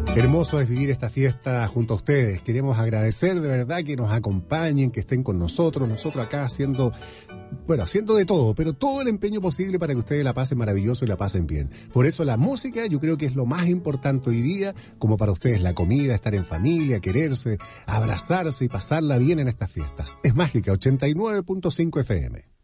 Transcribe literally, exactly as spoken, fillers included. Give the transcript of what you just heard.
Hermoso es vivir esta fiesta junto a ustedes. Queremos agradecer de verdad que nos acompañen, que estén con nosotros. Nosotros acá haciendo, bueno, haciendo de todo, pero todo el empeño posible para que ustedes la pasen maravilloso y la pasen bien. Por eso la música yo creo que es lo más importante hoy día, como para ustedes la comida, estar en familia, quererse, abrazarse y pasarla bien en estas fiestas. Es Mágica ochenta y nueve punto cinco F M.